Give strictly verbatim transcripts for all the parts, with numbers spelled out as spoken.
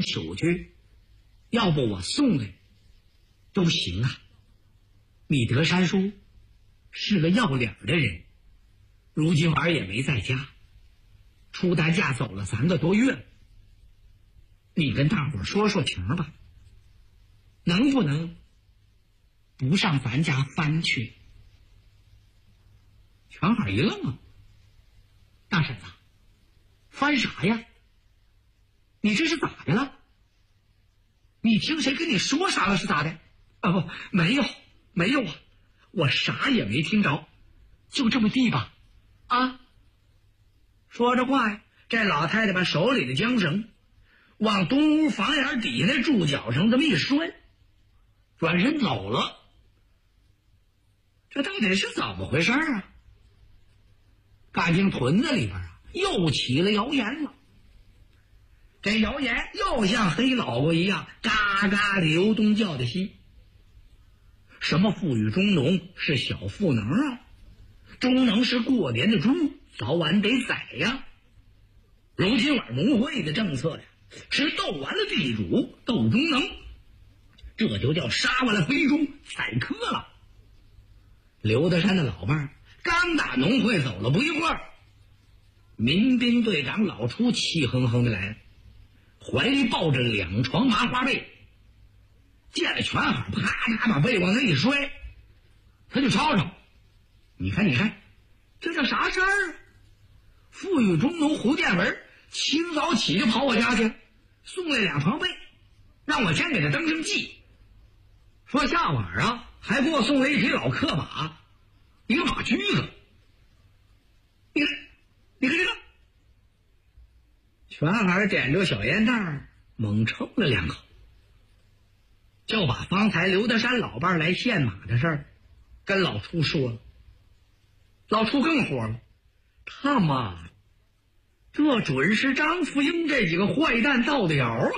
取去，要不我送来都行啊。你德山叔是个要脸的人，如今儿也没在家，出单价走了三个多月了。你跟大伙说说情吧，能不能不上咱家翻去？全海一愣啊，大婶子，翻啥呀？你这是咋的了？你听谁跟你说啥了是咋的？啊不，没有没有啊，我啥也没听着，就这么地吧。啊！说着话呀，这老太太把手里的缰绳往东屋房檐底下那柱脚上这么一拴，转身走了。这到底是怎么回事啊？感情屯子里边啊又起了谣言了。这谣言又像黑老婆一样嘎嘎的由东叫的西。什么富裕中农是小赋能啊，中能是过年的猪，早晚得宰呀。如今晚农会的政策呀，是斗完了地主斗中能，这就叫杀完了肥猪宰客了。刘德山的老伴儿刚打农会走了不一会儿，民兵队长老初气哼哼的来了，怀里抱着两床麻花被，见了全海啪嚓把被往那一摔，他就吵吵，你看你看这叫啥事儿啊？富裕中农胡建文清早起就跑我家去，送来两床被，让我先给他登上记，说下晚啊还给我送来一匹老克马，一个马驹子。你看你看这个，全海点着小烟袋猛抽了两口，就把方才刘德山老伴来献马的事儿跟老初说了。老初更火了，他妈的，这准是张福英这几个坏蛋造的谣啊！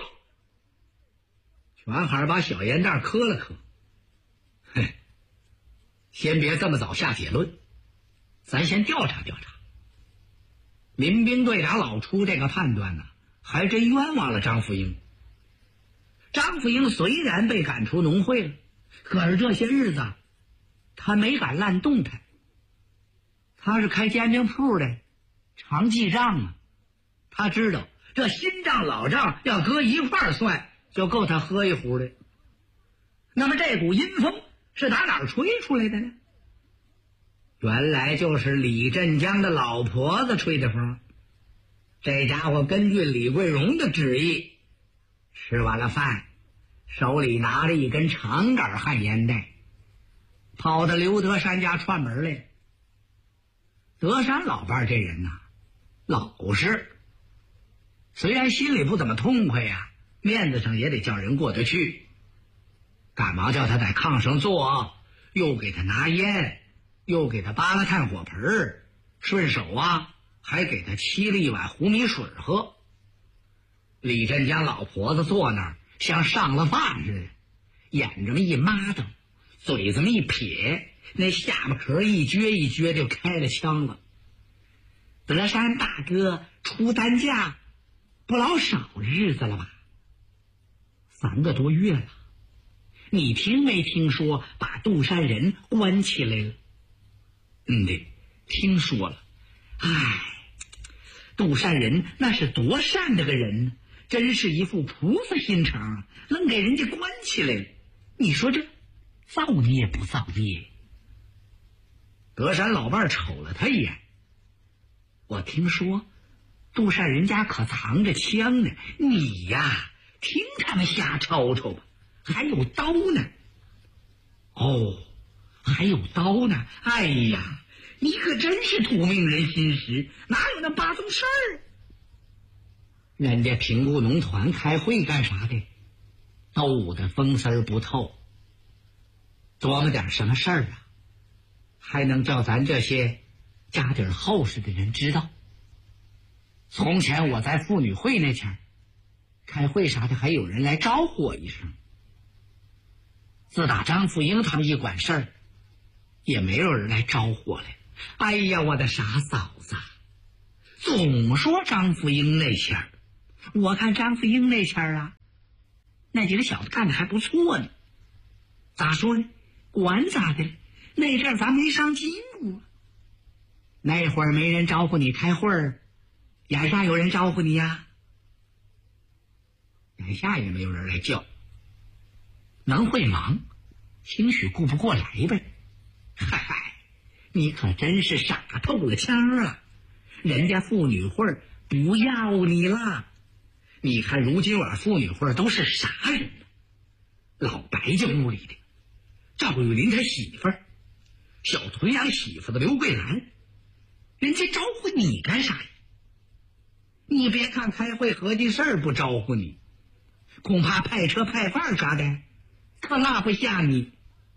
全海把小烟袋磕了磕，嘿，先别这么早下结论，咱先调查调查。民兵队长老初这个判断呢，还真冤枉了张福英。张福英虽然被赶出农会了，可是这些日子他没敢乱动弹。他是开煎饼铺的，常记账啊。他知道这新账老账要搁一块儿算，就够他喝一壶的。那么这股阴风是打哪儿吹出来的呢？原来就是李振江的老婆子吹的风。这家伙根据李桂荣的旨意，吃完了饭，手里拿着一根长杆旱烟袋，跑到刘德山家串门来。德山老伴这人呐、啊，老实，虽然心里不怎么痛快呀，面子上也得叫人过得去。干嘛叫他在炕上坐，又给他拿烟，又给他扒拉炭火盆，顺手啊还给他沏了一碗糊米水喝。李振江老婆子坐那儿像上了饭似的，眼这么一抹瞪，嘴这么一撇，那下巴壳一撅一撅就开了枪了。德山大哥出单价不老少日子了吧？三个多月了，你听没听说把杜山人关起来了？嗯对，听说了。唉，杜山人那是多善的个人呢，真是一副菩萨心肠，能给人家关起来了。你说这造孽不造孽？德山老伴瞅了他一眼，我听说杜善人家可藏着枪呢，你呀听他们瞎吵吵吧，还有刀呢。哦，还有刀呢？哎呀，你可真是土命人心实，哪有那八宗事儿？人家平固农团开会干啥的？斗得风丝不透，琢磨点什么事儿啊，还能叫咱这些家底厚实的人知道？从前我在妇女会那前儿开会啥的，还有人来招呼我一声。自打张富英他们一管事儿，也没有人来招呼我来。哎呀，我的傻嫂子，总说张富英那前儿，我看张富英那前儿啊， 那几个小子干的还不错呢。咋说呢？管咋的了？那阵儿咱没上进步啊。那会儿没人招呼你开会儿，眼下有人招呼你呀？眼下也没有人来叫。能会忙，兴许顾不过来呗。嗨嗨，你可真是傻透了腔了。人家妇女会不要你了。你看如今晚妇女会都是啥人呢？老白家屋里的赵玉林他媳妇儿，小屯养媳妇的刘桂兰，人家招呼你干啥呀？你别看开会合计事儿不招呼你，恐怕派车派饭啥的可落不下你。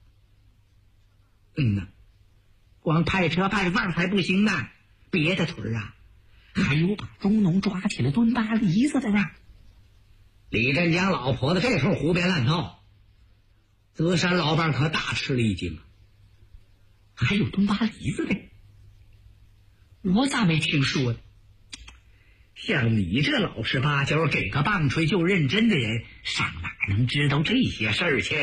嗯呐，光派车派饭还不行呢，别的屯啊还有把中农抓起来蹲巴梨子的呢。李振江老婆子这时候胡编乱造，德山老伴可大吃了一惊啊！还有蹲巴梨子的，我咋没听说呢？像你这老实巴交给个棒槌就认真的人，上哪能知道这些事儿去？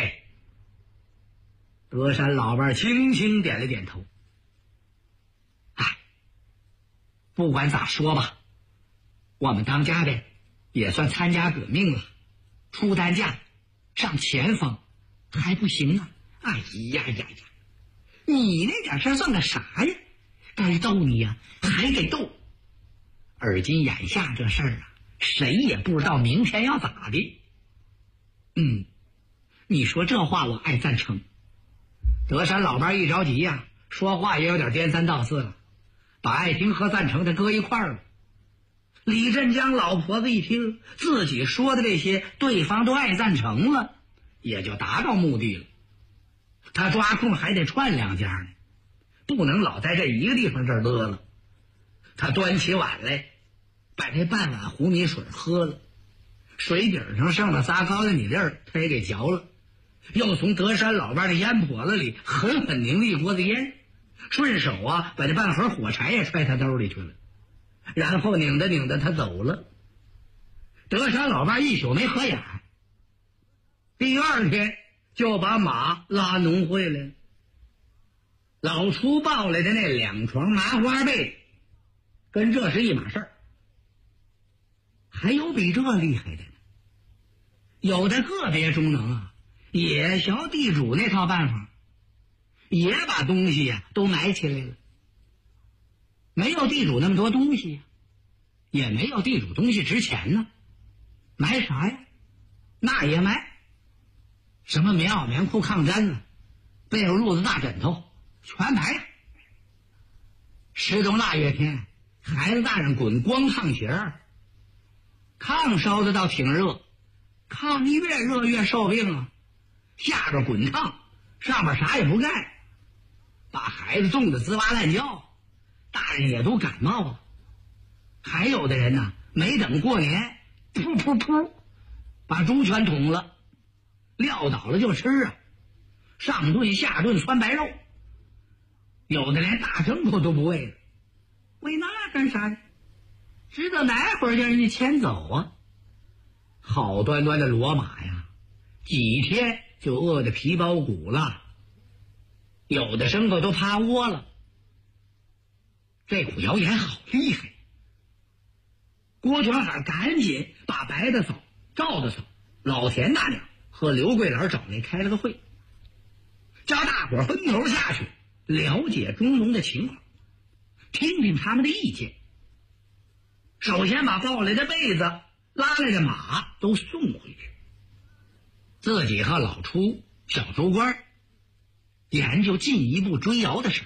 德山老伴轻轻点了点头。哎，不管咋说吧，我们当家的也算参加革命了，出担架上前方还不行啊！哎呀呀呀，你那点事儿算个啥呀？该斗你呀还得斗。而今眼下这事儿啊，谁也不知道明天要咋的。嗯，你说这话我爱赞成。德山老伴一着急呀、啊，说话也有点颠三倒四了，把爱听和赞成的搁一块儿了。李振江老婆子一听自己说的这些对方都爱赞成了，也就达到目的了。他抓空还得串两家呢，不能老在这一个地方这儿乐了。他端起碗来，把这半碗糊米水喝了，水底上剩了仨高粱米粒儿，他也给嚼了，又从德山老伴的烟笸子里狠狠拧了一锅子烟，顺手啊把这半盒火柴也揣他兜里去了，然后拧着拧着他走了。德山老伴一宿没合眼，第二天就把马拉农会来了。老初抱来的那两床麻花被跟这是一码事儿。还有比这厉害的呢，有的个别中能啊也学地主那套办法，也把东西呀、啊、都埋起来了。没有地主那么多东西呀、啊，也没有地主东西值钱呢，埋啥呀？那也埋什么棉袄棉裤炕毡子被褥褥子大枕头全埋。十冬腊月天，孩子大人滚光炕鞋儿，炕烧的倒挺热，炕越热越受病啊。下边滚炕，上边啥也不盖，把孩子冻得滋哇乱叫，大人也都感冒啊。还有的人呢，没等过年，噗噗噗，把猪全捅了，撂倒了就吃啊，上顿下顿穿白肉，有的连大牲口都不喂了，喂那干啥呢？知道哪会儿叫人家牵走啊？好端端的骡马呀，几天就饿得皮包骨了，有的牲口都趴窝了。这股谣言好厉害。郭全海赶紧把白大嫂、赵大嫂、老田大娘和刘桂兰找来开了个会，叫大伙分头下去了解中农的情况，听听他们的意见。首先把抱来的被子、拉来的马都送回去，自己和老初、小周官研究进一步追谣的事。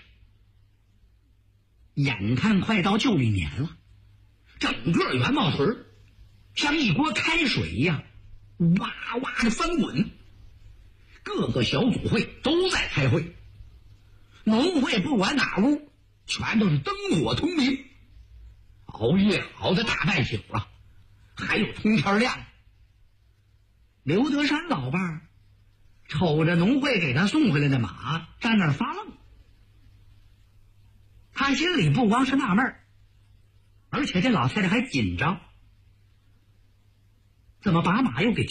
眼看快到旧历年了，整个元茂屯像一锅开水一样哇哇的翻滚，各个小组会都在开会，农会不管哪屋全都是灯火通明，熬夜熬的大半宿啊，还有通天亮。刘德山老伴儿瞅着农会给他送回来的马站那儿发愣，他心里不光是纳闷，而且这老太太还紧张，怎么把马又给